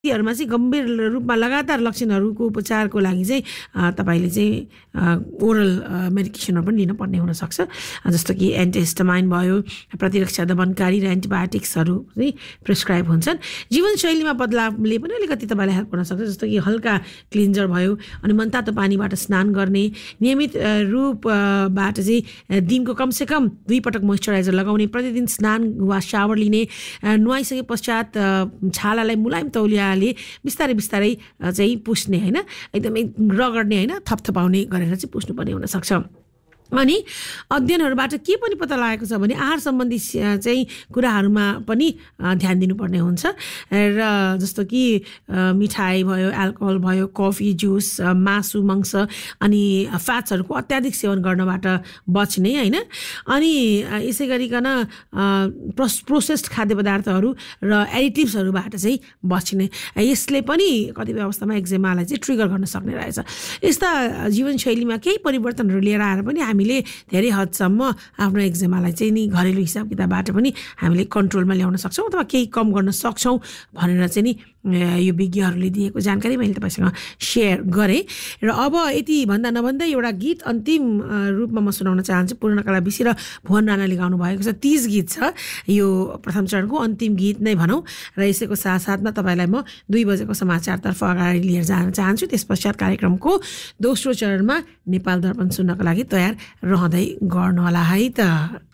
हरूमा चाहिँ गम्भीर रूपमा लगातार लक्षणहरूको उपचारको लागि चाहिँ तपाईले चाहिँ ओरल मेडिकेसनहरू पनि लिन पर्ने हुन सक्छ, जस्तो कि एन्टिहिस्टामाइन भयो, प्रतिरक्षा दमनकारी र एन्टिबायोटिक्सहरू चाहिँ प्रिस्क्राइब हुन्छन्। जीवनशैलीमा बदलावले पनि अलिकति तपाईँलाई हेल्प गर्न सक्छ, जस्तो कि हल्का क्लिन्जर भयो, अनि मनतातो पानीबाट स्नान गर्ने, नियमित रूपबाट चाहिँ दिनको कमसेकम 2 पटक मोइस्चराइजर लगाउने, प्रतिदिन स्नान वा शावर लिने, नुहाइसके पश्चात छालालाई मुलायम तौलियाले बिस्तारै बिस्तारै चाहिँ पुस्ने हैन, एकदमै रगड्ने हैन, थपथपाउने गरेर चाहिँ पुस्नुपर्ने हुन सक्छ। अनि अध्ययनहरूबाट के पनि पत्ता लागेको छ भने आहार सम्बन्धी चाहिँ कुराहरूमा पनि ध्यान दिनुपर्ने हुन्छ, र जस्तो कि मिठाई भयो, अल्कोहल भयो, कफी, जुस, मासु, मांस अनि फ्याट्सहरूको अत्याधिक सेवन गर्नबाट बच्ने हैन। अनि यसै गरिकन प्रोसेस्ड खाद्य पदार्थहरू र एडिटिभ्सहरूबाट चाहिँ बच्ने, यसले पनि कतिपय अवस्थामा एक्जेमालाई चाहिँ ट्रिगर गर्न सक्ने रहेछ। यस्ता जीवनशैलीमा केही परिवर्तनहरू लिएर आएर पनि हामीले धेरै हदसम्म आफ्नो एक्जेमालाई चाहिँ नि घरेलु हिसाब किताबबाट पनि हामीले कन्ट्रोलमा ल्याउन सक्छौँ अथवा केही कम गर्न सक्छौँ भनेर चाहिँ नि यो विज्ञहरूले दिएको जानकारी मैले तपाईसँग शेयर गरेँ। र अब यति भन्दा नभन्दै एउटा गीत अन्तिम रूपमा म सुनाउन चाहन्छु। पूर्णकला बिसी र भुवन राणाले गाउनु भएको छ 30 गीत छ, यो प्रथम चरणको अन्तिम गीत नै भनौँ। र यसैको साथसाथमा तपाईँलाई म 2 बजेको समाचारतर्फ अगाडि लिएर जान चाहन्छु। त्यस पश्चात कार्यक्रमको दोस्रो चरणमा नेपाल दर्पण सुन्नको लागि तयार रहँदै गर्नुहोला है त।